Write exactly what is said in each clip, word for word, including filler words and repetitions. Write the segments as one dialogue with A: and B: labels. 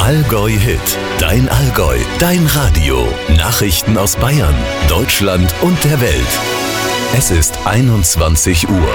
A: Allgäu Hit. Dein Allgäu, dein Radio. Nachrichten aus Bayern, Deutschland und der Welt. Es ist einundzwanzig Uhr.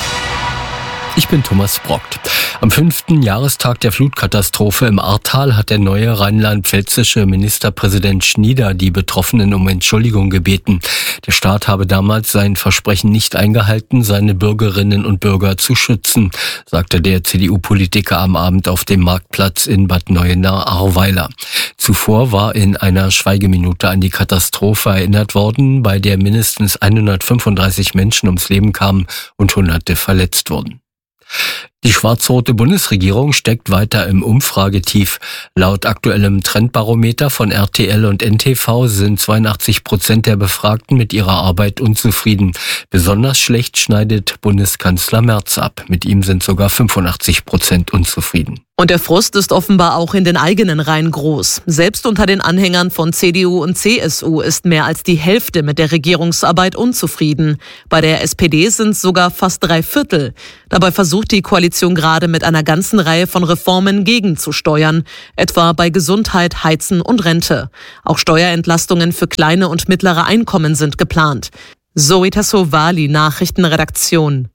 B: Ich bin Thomas Brockt. Am fünften Jahrestag der Flutkatastrophe im Ahrtal hat der neue rheinland-pfälzische Ministerpräsident Schnieder die Betroffenen um Entschuldigung gebeten. Der Staat habe damals sein Versprechen nicht eingehalten, seine Bürgerinnen und Bürger zu schützen, sagte der C D U-Politiker am Abend auf dem Marktplatz in Bad Neuenahr-Ahrweiler. Zuvor war in einer Schweigeminute an die Katastrophe erinnert worden, bei der mindestens hundertfünfunddreißig Menschen ums Leben kamen und Hunderte verletzt wurden. Die schwarz-rote Bundesregierung steckt weiter im Umfragetief. Laut aktuellem Trendbarometer von R T L und N T V sind zweiundachtzig Prozent der Befragten mit ihrer Arbeit unzufrieden. Besonders schlecht schneidet Bundeskanzler Merz ab. Mit ihm sind sogar fünfundachtzig Prozent unzufrieden.
C: Und der Frust ist offenbar auch in den eigenen Reihen groß. Selbst unter den Anhängern von C D U und C S U ist mehr als die Hälfte mit der Regierungsarbeit unzufrieden. Bei der S P D sind es sogar fast drei Viertel. Dabei versucht die Koalition gerade mit einer ganzen Reihe von Reformen gegenzusteuern, etwa bei Gesundheit, Heizen und Rente. Auch Steuerentlastungen für kleine und mittlere Einkommen sind geplant. Zoe Tassovali, Nachrichtenredaktion.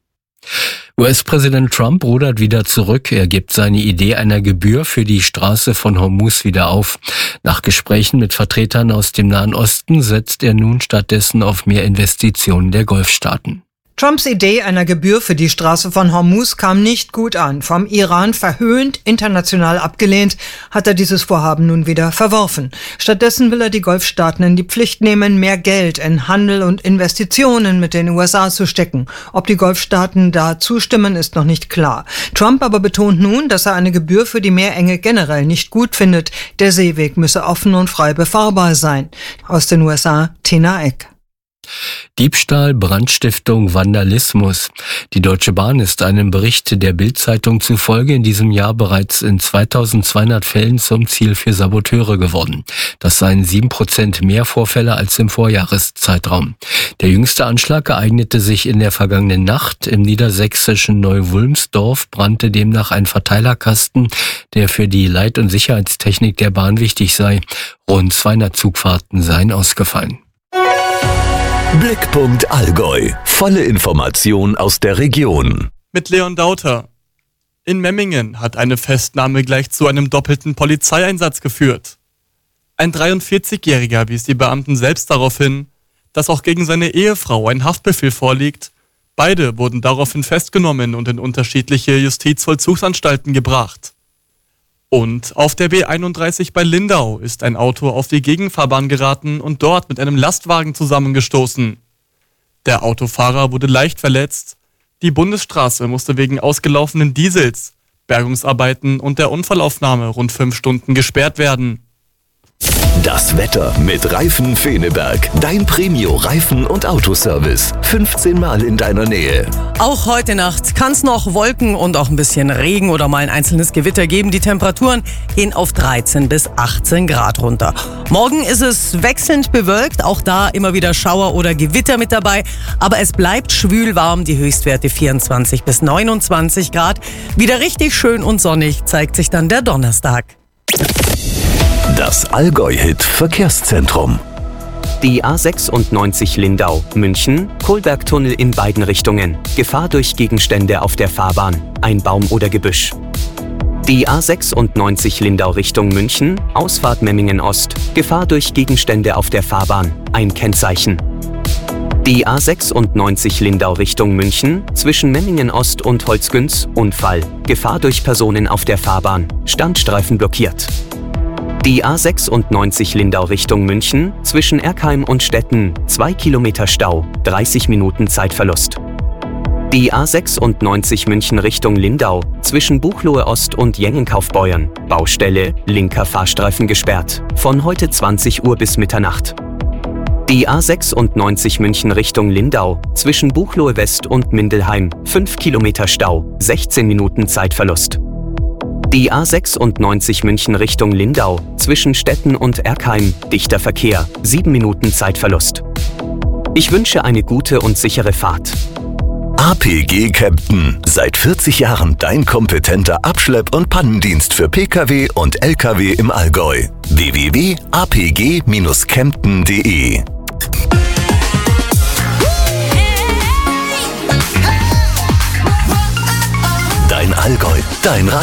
B: U S-Präsident Trump rudert wieder zurück. Er gibt seine Idee einer Gebühr für die Straße von Hormuz wieder auf. Nach Gesprächen mit Vertretern aus dem Nahen Osten setzt er nun stattdessen auf mehr Investitionen der Golfstaaten.
D: Trumps Idee einer Gebühr für die Straße von Hormuz kam nicht gut an. Vom Iran verhöhnt, international abgelehnt, hat er dieses Vorhaben nun wieder verworfen. Stattdessen will er die Golfstaaten in die Pflicht nehmen, mehr Geld in Handel und Investitionen mit den U S A zu stecken. Ob die Golfstaaten da zustimmen, ist noch nicht klar. Trump aber betont nun, dass er eine Gebühr für die Meerenge generell nicht gut findet. Der Seeweg müsse offen und frei befahrbar sein. Aus den U S A, Tina Eck.
B: Diebstahl, Brandstiftung, Vandalismus. Die Deutsche Bahn ist einem Bericht der Bild-Zeitung zufolge in diesem Jahr bereits in zweitausendzweihundert Fällen zum Ziel für Saboteure geworden. Das seien sieben Prozent mehr Vorfälle als im Vorjahreszeitraum. Der jüngste Anschlag ereignete sich in der vergangenen Nacht. Im niedersächsischen Neu-Wulmsdorf brannte demnach ein Verteilerkasten, der für die Leit- und Sicherheitstechnik der Bahn wichtig sei. Rund zweihundert Zugfahrten seien ausgefallen.
A: Blickpunkt Allgäu. Volle Information aus der Region.
E: Mit Leon Dauter. In Memmingen hat eine Festnahme gleich zu einem doppelten Polizeieinsatz geführt. Ein dreiundvierzigjähriger wies die Beamten selbst darauf hin, dass auch gegen seine Ehefrau ein Haftbefehl vorliegt. Beide wurden daraufhin festgenommen und in unterschiedliche Justizvollzugsanstalten gebracht. Und auf der B einunddreißig bei Lindau ist ein Auto auf die Gegenfahrbahn geraten und dort mit einem Lastwagen zusammengestoßen. Der Autofahrer wurde leicht verletzt. Die Bundesstraße musste wegen ausgelaufenen Diesels, Bergungsarbeiten und der Unfallaufnahme rund fünf Stunden gesperrt werden.
A: Das Wetter mit Reifen Feneberg. Dein Premio-Reifen- und Autoservice. fünfzehn Mal in deiner Nähe.
F: Auch heute Nacht kann es noch Wolken und auch ein bisschen Regen oder mal ein einzelnes Gewitter geben. Die Temperaturen gehen auf dreizehn bis achtzehn Grad runter. Morgen ist es wechselnd bewölkt. Auch da immer wieder Schauer oder Gewitter mit dabei. Aber es bleibt schwül warm. Die Höchstwerte vierundzwanzig bis neunundzwanzig Grad. Wieder richtig schön und sonnig zeigt sich dann der Donnerstag.
A: Das Allgäu-Hit Verkehrszentrum.
G: Die A sechsundneunzig Lindau, München, Kohlbergtunnel in beiden Richtungen. Gefahr durch Gegenstände auf der Fahrbahn, ein Baum oder Gebüsch. Die A sechsundneunzig Lindau Richtung München, Ausfahrt Memmingen Ost. Gefahr durch Gegenstände auf der Fahrbahn, ein Kennzeichen. Die A sechsundneunzig Lindau Richtung München, zwischen Memmingen Ost und Holzgünz, Unfall. Gefahr durch Personen auf der Fahrbahn, Standstreifen blockiert. Die A sechsundneunzig Lindau Richtung München, zwischen Erkheim und Stetten, zwei Kilometer Stau, dreißig Minuten Zeitverlust. Die A sechsundneunzig München Richtung Lindau, zwischen Buchloe Ost und Jengenkaufbeuern, Baustelle, linker Fahrstreifen gesperrt, von heute zwanzig Uhr bis Mitternacht. Die A sechsundneunzig München Richtung Lindau, zwischen Buchloe West und Mindelheim, fünf Kilometer Stau, sechzehn Minuten Zeitverlust. Die A sechsundneunzig München Richtung Lindau, zwischen Stetten und Erkheim, dichter Verkehr, sieben Minuten Zeitverlust. Ich wünsche eine gute und sichere Fahrt.
A: A P G Kempten. Seit vierzig Jahren dein kompetenter Abschlepp- und Pannendienst für Pkw und Lkw im Allgäu. w w w punkt a p g Bindestrich kempten punkt d e Dein Allgäu, dein Radio.